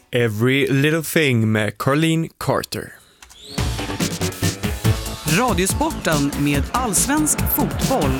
Every Little Thing med Caroline Carter. Radiosporten med allsvensk fotboll.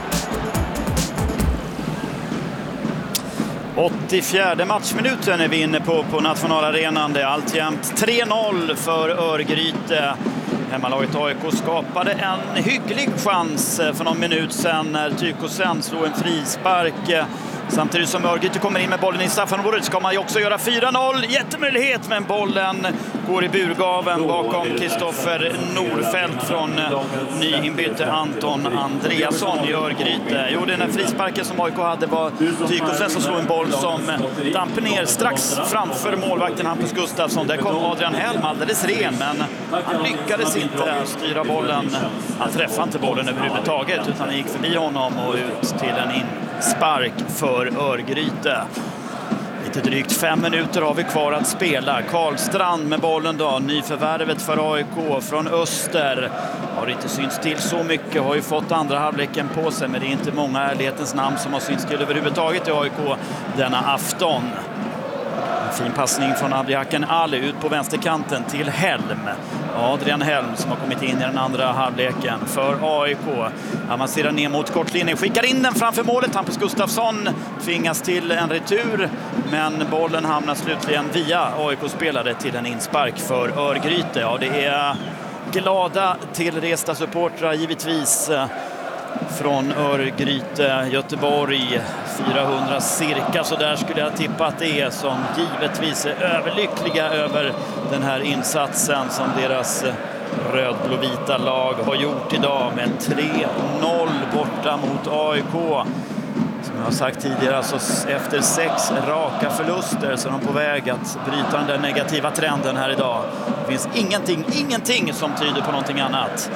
84:e matchminuten är vi inne på nationalarenan. Det är alltjämt 3-0 för Örgryte. Hemmalaget AIK skapade en hygglig chans för någon minut sedan när Tykosen slog en frispark. Samtidigt som Örgryte kommer in med bollen i straffområdet ska man ju också göra 4-0. Jättemöjlighet, men bollen går i burgaven bakom Kristoffer Norfelt från nyinbytte Anton Andreasson i Örgryte. Jo, den här frisparken som AIK hade var Tykosen som slog en boll som damper ner strax framför målvakten Hampus Gustafsson. Där kom Adrian Helm alldeles ren, men han lyckades inte styra bollen. Han träffade inte bollen överhuvudtaget utan gick förbi honom och ut till en inspark för Örgryte. Lite drygt 5 minuter har vi kvar att spela. Karlstrand med bollen då, nyförvärvet för AIK från Öster. Har inte synts till så mycket, har ju fått andra halvleken på sig, men det är inte många ärlighetens namn som har synts till överhuvudtaget i AIK denna afton. En fin passning från Abdihaken Ali ut på vänsterkanten till Helm. Adrian Helm som har kommit in i den andra halvleken för AIK. Avancerar ner mot kortlinjen, skickar in den framför målet. Hampus Gustafsson tvingas till en retur, men bollen hamnar slutligen via AIK-spelare till en inspark för Örgryte. Ja, det är glada tillresta supportrar givetvis från Örgryte, Göteborg, 400 cirka, så där skulle jag tippa att det är, som givetvis är överlyckliga över den här insatsen som deras rödblåvita lag har gjort idag med 3-0 borta mot AIK. Som jag har sagt tidigare, alltså efter 6 raka förluster så är de på väg att bryta den där negativa trenden här idag. Det finns ingenting som tyder på någonting annat.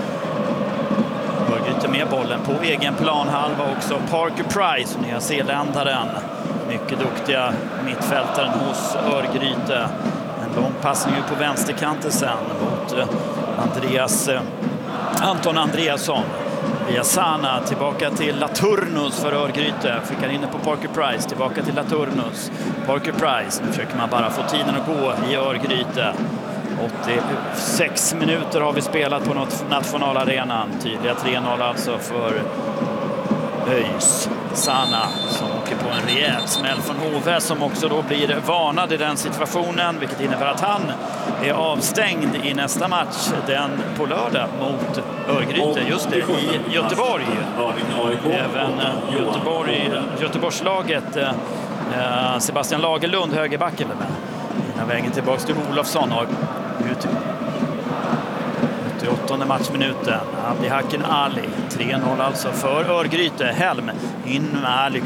Örgryte med bollen på egen planhalva också. Parker Price, nyzeeländaren. Mycket duktiga mittfältaren hos Örgryte. En lång passning på vänsterkanten sen mot Anton Andreasson. Via Sana tillbaka till Laturnus för Örgryte. Skickar in på Parker Price, tillbaka till Laturnus. Parker Price, nu försöker man bara få tiden att gå i Örgryte. 86 minuter har vi spelat på nationalarenan. Tydliga 3-0 alltså för ÖIS. Sana som åker på en rejäl smäll från Hove, som också då blir varnad i den situationen, vilket innebär att han är avstängd i nästa match, den på lördag mot Örgryte, just det, i Göteborg. Även Göteborgslaget, Sebastian Lagerlund, högerbacken, innan vägen tillbaka till Olofsson har ut 88:e matchminuten. Abdihaken Ali, 3-0 alltså för Örgryte. Helm in med Ali,